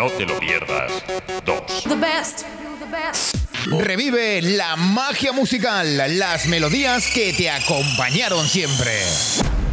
No te lo pierdas. 2. The best. Revive la magia musical, las melodías que te acompañaron siempre.